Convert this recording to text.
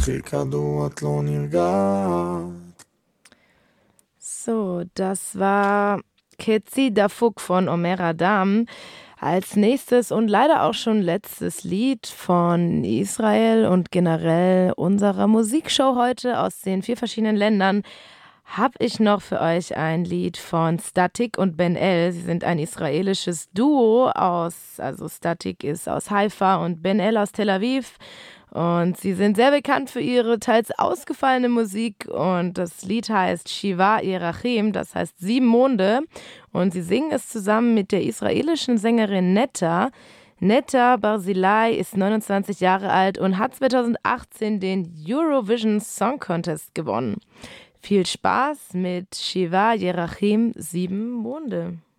קחי כדור, את לא נרגעת. So, das war Ketzi Dafuk von Omer Adam. Als nächstes und leider auch schon letztes Lied von Israel und generell unserer Musikshow heute aus den 4 verschiedenen Ländern habe ich noch für euch ein Lied von Statik und Ben El. Sie sind ein israelisches Duo also Statik ist aus Haifa und Ben El aus Tel Aviv. Und sie sind sehr bekannt für ihre teils ausgefallene Musik. Und das Lied heißt Shiva Yerachim, das heißt 7 Monde. Und sie singen es zusammen mit der israelischen Sängerin Netta. Netta Barzilai ist 29 Jahre alt und hat 2018 den Eurovision Song Contest gewonnen. Viel Spaß mit Shiva Yerachim 7 Monde.